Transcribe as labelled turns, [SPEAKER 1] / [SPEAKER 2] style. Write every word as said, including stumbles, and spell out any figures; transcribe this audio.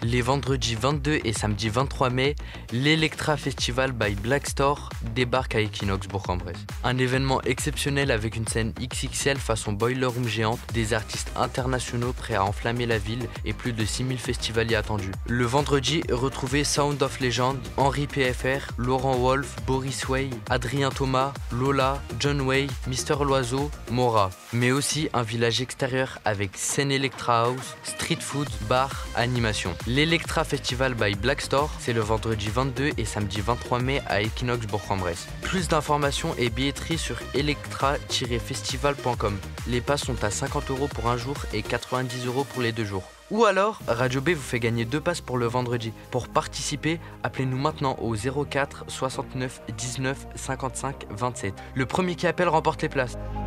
[SPEAKER 1] Les vendredis vingt-deux et samedi vingt-trois mai, l'Electra Festival by Black Store débarque à Equinox Bourg-en-Bresse. Un événement exceptionnel avec une scène X X L façon boiler room géante, des artistes internationaux prêts à enflammer la ville et plus de six mille festivaliers attendus. Le vendredi, retrouvez Sound of Legend, Henri P F R, Laurent Wolf, Boris Way, Adrien Thomas, Lola, John Way, Mister Loiseau, Mora. Mais aussi un village extérieur avec scène Electra House, street food, bar, animation. L'Electra Festival by Black Store, c'est le vendredi vingt-deux et samedi vingt-trois mai à Equinox Bourg-en-Bresse. Plus d'informations et billetterie sur electra tiret festival point com. Les passes sont à cinquante euros pour un jour et quatre-vingt-dix euros pour les deux jours. Ou alors, Radio B vous fait gagner deux passes pour le vendredi. Pour participer, appelez-nous maintenant au zéro quatre soixante-neuf dix-neuf cinquante-cinq vingt-sept. Le premier qui appelle remporte les places.